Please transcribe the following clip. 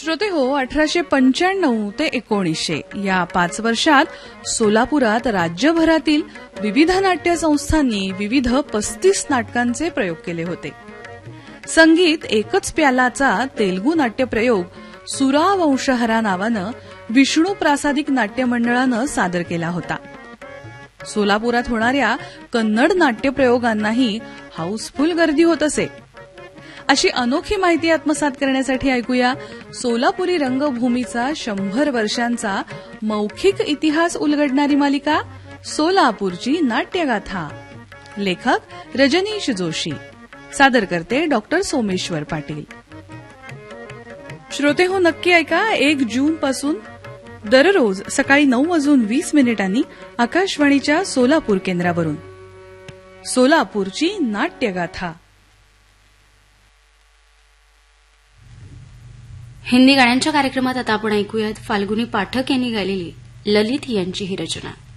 श्रोते हो, 1895 ते 1900 या 5 वर्षात सोलापुरात राज्यभरातील विविध नाट्य संस्थांनी विविध 35 नाटकांचे प्रयोग केले होते. संगीत एकच प्यालाचा तेलुगू नाट्यप्रयोग सुरा वंशहरा नावानं विष्णू प्रासादिक नाट्य मंडळानं सादर केला होता. सोलापुरात होणाऱ्या कन्नड नाट्यप्रयोगांनाही हाऊसफुल गर्दी होत असे. अशी अनोखी माहिती आत्मसात करण्यासाठी ऐकूया सोलापुरी रंगभूमीचा 100 वर्षांचा मौखिक इतिहास उलगडणारी मालिका सोलापूरची नाट्यगाथा. लेखक रजनीश जोशी, सादर करते डॉक्टर सोमेश्वर पाटील. श्रोते हो, नक्की ऐका. 1 जून पासून दररोज सकाळी 9:20 आकाशवाणीच्या सोलापूर केंद्रावरून सोलापूरची नाट्यगाथा. हिंदी गाण्यांच्या कार्यक्रमात आता आपण ऐकूयात फाल्गुनी पाठक यांनी गायलेली ललित यांची ही रचना.